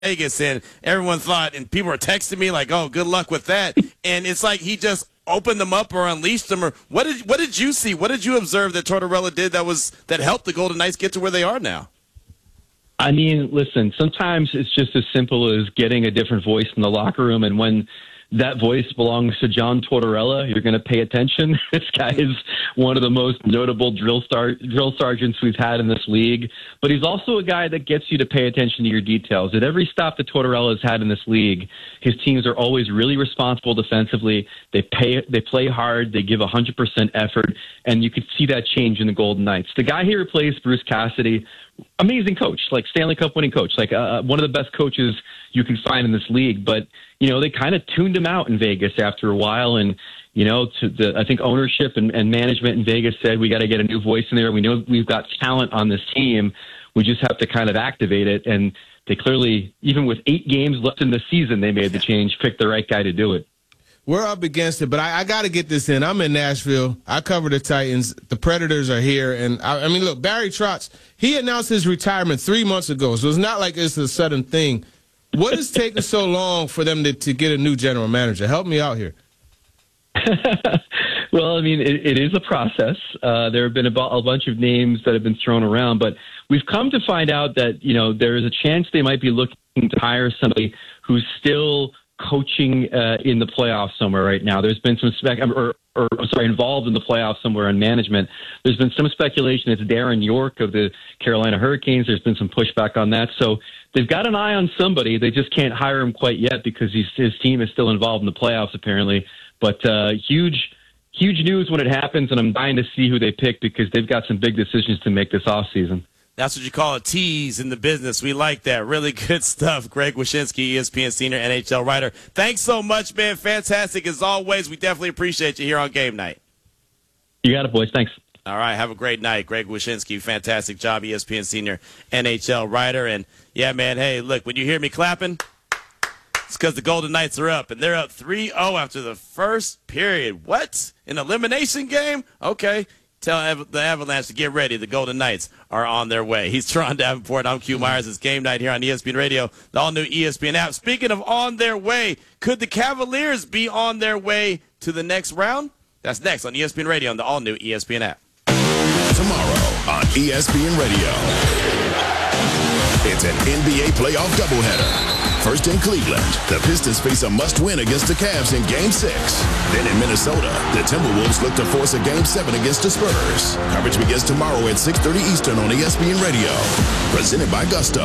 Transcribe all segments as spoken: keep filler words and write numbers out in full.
Vegas, and everyone thought, and people were texting me like, "Oh, good luck with that." And it's like he just opened them up or unleashed them. Or what did what did you see? What did you observe that Tortorella did that was that helped the Golden Knights get to where they are now? I mean, listen, sometimes it's just as simple as getting a different voice in the locker room, and when that voice belongs to John Tortorella, you're going to pay attention. This guy is one of the most notable drill star, drill sergeants we've had in this league, but he's also a guy that gets you to pay attention to your details. At every stop that Tortorella has had in this league, his teams are always really responsible defensively. They pay, they play hard, they give one hundred percent effort, and you could see that change in the Golden Knights. The guy he replaced, Bruce Cassidy, amazing coach, like Stanley Cup winning coach, like uh, one of the best coaches you can find in this league. But, you know, they kind of tuned him out in Vegas after a while. And, you know, to the, I think ownership and, and management in Vegas said, we got to get a new voice in there. We know we've got talent on this team. We just have to kind of activate it. And they clearly, even with eight games left in the season, they made the change, picked the right guy to do it. We're up against it, but I, I got to get this in. I'm in Nashville. I cover the Titans. The Predators are here. And, I, I mean, look, Barry Trotz, he announced his retirement three months ago, so it's not like it's a sudden thing. What is taking so long for them to, to get a new general manager? Help me out here. Well, I mean, it, it is a process. Uh, there have been a, a bunch of names that have been thrown around, but we've come to find out that, you know, there is a chance they might be looking to hire somebody who's still coaching uh, in the playoffs somewhere right now. There's been some spec, or, or sorry, involved in the playoffs somewhere in management. There's been some speculation it's Darren York of the Carolina Hurricanes. There's been some pushback on that. So they've got an eye on somebody. They just can't hire him quite yet because he's, his team is still involved in the playoffs apparently. But uh, huge, huge news when it happens, and I'm dying to see who they pick because they've got some big decisions to make this offseason. That's what you call a tease in the business. We like that. Really good stuff. Greg Wyshynski, E S P N senior N H L writer. Thanks so much, man. Fantastic as always. We definitely appreciate you here on Game Night. You got it, boys. Thanks. All right. Have a great night. Greg Wyshynski, fantastic job, E S P N senior N H L writer. And, yeah, man, hey, look, when you hear me clapping, it's because the Golden Knights are up, and they're up three oh after the first period. What? An elimination game? Okay. Tell the Avalanche to get ready. The Golden Knights are on their way. He's Teron Davenport. I'm Q Myers. It's Game Night here on E S P N Radio, the all-new E S P N app. Speaking of on their way, could the Cavaliers be on their way to the next round? That's next on E S P N Radio on the all-new E S P N app. Tomorrow on E S P N Radio, it's an N B A playoff doubleheader. First in Cleveland, the Pistons face a must-win against the Cavs in Game six. Then in Minnesota, the Timberwolves look to force a Game seven against the Spurs. Coverage begins tomorrow at six thirty Eastern on E S P N Radio. Presented by Gusto.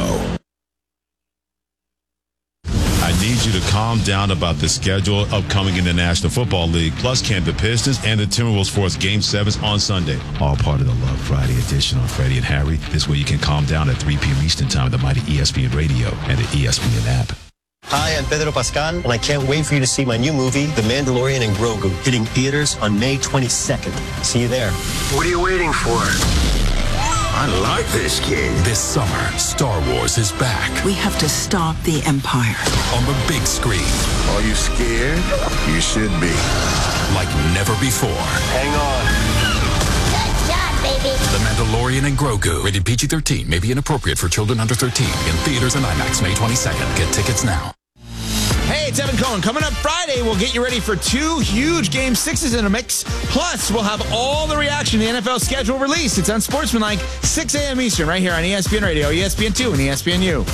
I need you to calm down about the schedule upcoming in the National Football League. Plus, can the Pistons and the Timberwolves force Game sevens on Sunday? All part of the Love Friday edition on Freddie and Harry. This way you can calm down at three p.m. Eastern Time, the mighty E S P N Radio and the E S P N app. Hi, I'm Pedro Pascal, and I can't wait for you to see my new movie, The Mandalorian and Grogu, hitting theaters on May twenty-second. See you there. What are you waiting for? I like this kid. This summer, Star Wars is back. We have to stop the Empire. On the big screen. Are you scared? You should be. Like never before. Hang on. Good job, baby. The Mandalorian and Grogu. Rated P G thirteen. May be inappropriate for children under thirteen. In theaters and IMAX May twenty-second. Get tickets now. Hey, it's Evan Cohen. Coming up Friday, we'll get you ready for two huge Game sixes in a mix. Plus, we'll have all the reaction to the N F L schedule release. It's Unsportsmanlike, six a.m. Eastern, right here on E S P N Radio, E S P N two, and E S P N U.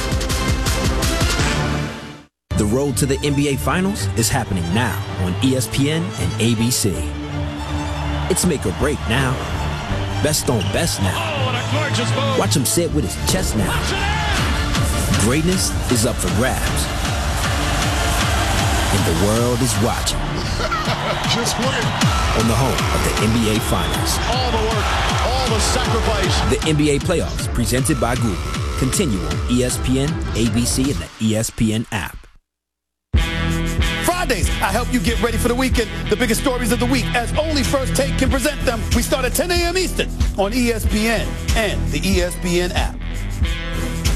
The road to the N B A Finals is happening now on E S P N and A B C. It's make or break now. Best on best now. Oh, what a gorgeous move. Watch him sit with his chest now. Greatness is up for grabs. And the world is watching. Just win. On the home of the N B A Finals. All the work, all the sacrifice. The N B A Playoffs, presented by Google. Continue on E S P N, A B C, and the E S P N app. Fridays, I help you get ready for the weekend. The biggest stories of the week, as only First Take can present them. We start at ten a.m. Eastern on E S P N and the E S P N app.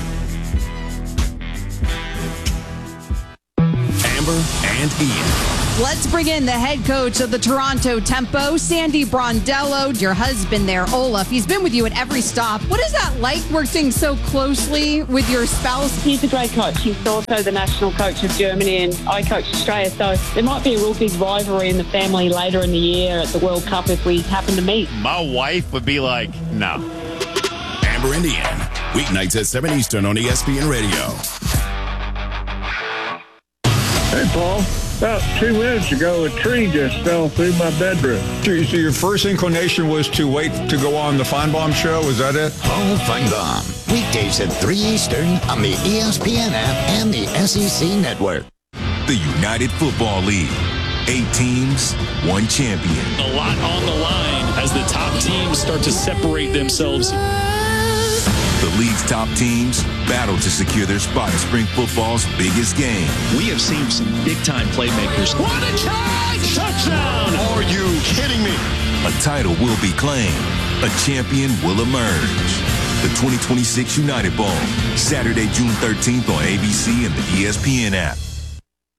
Amber and Ian. Let's bring in the head coach of the Toronto Tempo, Sandy Brondello, your husband there, Olaf. He's been with you at every stop. What is that like working so closely with your spouse? He's a great coach. He's also the national coach of Germany, and I coach Australia. So there might be a real big rivalry in the family later in the year at the World Cup if we happen to meet. My wife would be like, no. Amber and Ian, weeknights at seven Eastern on E S P N Radio. Hey, Paul. About two minutes ago, a tree just fell through my bedroom. So your first inclination was to wait to go on the Feinbaum show? Was that it? Paul Feinbaum. Weekdays at three Eastern on the E S P N app and the S E C network. The United Football League. Eight teams, one champion. A lot on the line as the top teams start to separate themselves. The league's top teams battle to secure their spot in spring football's biggest game. We have seen some big-time playmakers. What a catch! Touchdown! Are you kidding me? A title will be claimed. A champion will emerge. The twenty twenty-six United Bowl, Saturday, June thirteenth on A B C and the E S P N app.